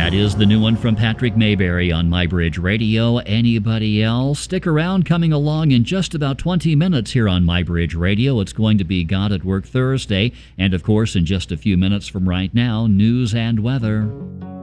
That is the new one from Patrick Mayberry on MyBridge Radio. Anybody else? Stick around, coming along in just about 20 minutes here on MyBridge Radio. It's going to be God at Work Thursday. And of course, in just a few minutes from right now, news and weather.